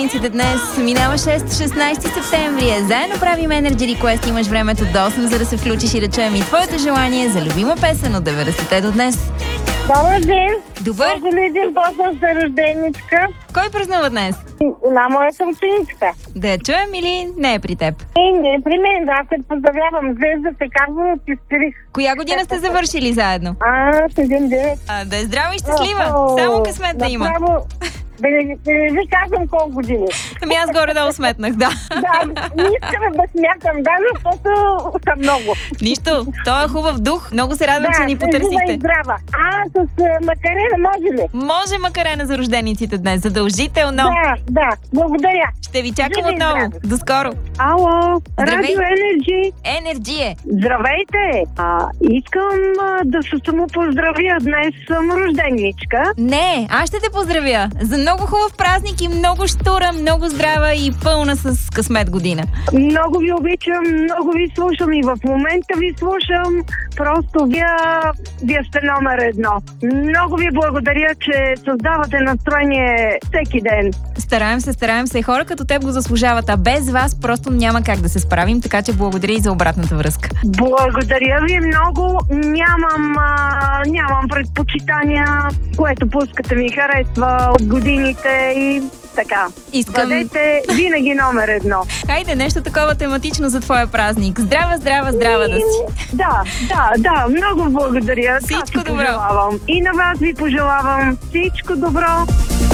Днес минава 16 септември. Заедно правим Energy Request. Имаш времето до 8, за да се включиш и да чуем и твоето желание за любима песен от 90-те до днес. Добър ден! Добър! Може ли един поздрав за рожденичка? Кой празнува днес? На моята ученичка. Да я чуем или не е при теб? Не, при мен, аз те поздравявам. Звездата, казвам, ти стрих. Коя година сте завършили заедно? 7-9. Да е здраво и щастлива! Само късмет да има. Направо, да не ви казвам колко години. Ами аз горе-долу сметнах, да. Да, не искам да смятам, да, защото са много. Нищо, той е хубав дух. Много се радвам, че ни жива потърсихте. и здрава. С макарена може ли? Може макарена за рождениците днес, задължително. Да, благодаря. Ще ви чакам Живи и отново. здрави. До скоро. Ало, Здравей. Радио Енерджи. Енерджи е. Здравейте! Искам да се самопоздравя. Днес съм рожденичка. Не, аз ще те поздравя за много хубав празник и много щура, много здрава и пълна с късмет година. Много ви обичам, много ви слушам и в момента ви слушам. Просто вие сте номер едно. Много ви благодаря, че създавате настроение всеки ден. Стараем се. Хора като теб го заслужават, а без вас просто няма как да се справим, така че благодаря и за обратната връзка. Благодаря ви много. Нямам предпочитания, което пускате ми харесва от годините и така. Искам... Бъдете винаги номер едно. Хайде, нещо такова тематично за твоя празник. Здрава да си. Да, много благодаря. Всичко Това ви добро. пожелавам. И на вас ви пожелавам всичко добро.